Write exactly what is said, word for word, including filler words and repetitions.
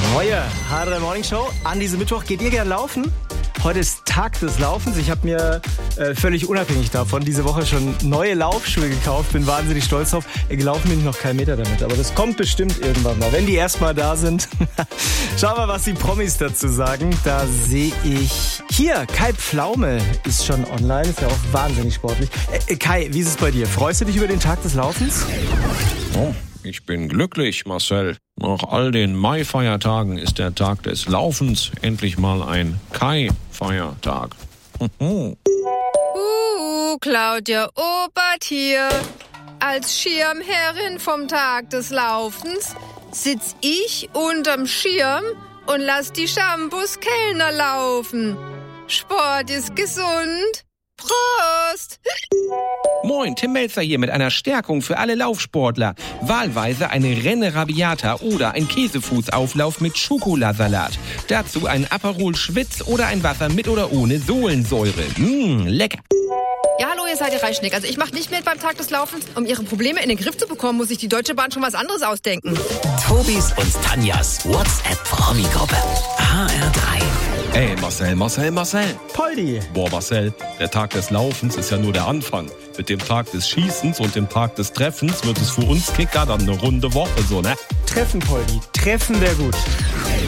Neue H drei Morning Show. An diesem Mittwoch geht ihr gern laufen? Heute ist Tag des Laufens. Ich habe mir äh, völlig unabhängig davon diese Woche schon neue Laufschuhe gekauft. Bin wahnsinnig stolz drauf. Gelaufen bin ich noch keinen Meter damit. Aber das kommt bestimmt irgendwann mal, wenn die erstmal da sind. Schauen wir, was die Promis dazu sagen. Da sehe ich hier, Kai Pflaume ist schon online. Ist ja auch wahnsinnig sportlich. Äh, Kai, wie ist es bei dir? Freust du dich über den Tag des Laufens? Oh, ich bin glücklich, Marcel. Nach all den Mai-Feiertagen ist der Tag des Laufens endlich mal ein Kai-Feiertag. Uh, Claudia Obert hier. Als Schirmherrin vom Tag des Laufens sitz ich unterm Schirm und lass die Shampoos-Kellner laufen. Sport ist gesund. Prost! Moin, Tim Melzer hier mit einer Stärkung für alle Laufsportler. Wahlweise eine Renne Rabiata oder ein Käsefußauflauf mit Schokolasalat. Dazu ein Aperol Schwitz oder ein Wasser mit oder ohne Sohlensäure. Mmh, lecker. Ja, hallo, ihr seid ihr Reichschnick. Also ich mach nicht mit beim Tag des Laufens. Um ihre Probleme in den Griff zu bekommen, muss sich die Deutsche Bahn schon was anderes ausdenken. Tobis und Tanjas WhatsApp-Promi-Gruppe. H R drei. Ey, Marcel, Marcel, Marcel. Poldi. Boah, Marcel, der Tag des Laufens ist ja nur der Anfang. Mit dem Tag des Schießens und dem Tag des Treffens wird es für uns Kicker dann eine runde Woche, so, ne? Treffen, Poldi. Treffen wäre gut.